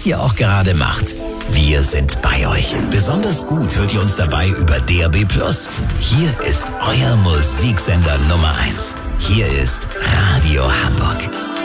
was ihr auch gerade macht. Wir sind bei euch. Besonders gut hört ihr uns dabei über DAB+. Hier ist euer Musiksender Nummer 1. Hier ist Radio Hamburg.